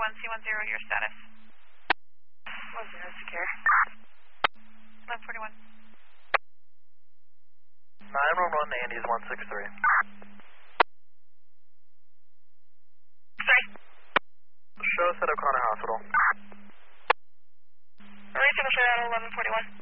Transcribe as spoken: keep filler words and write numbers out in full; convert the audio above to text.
one, C one zero, your status. one zero, secure. eleven forty-one. nine one one, Andy's one six three. Sorry. Show us at O'Connor Hospital. Releasing the at eleven forty-one.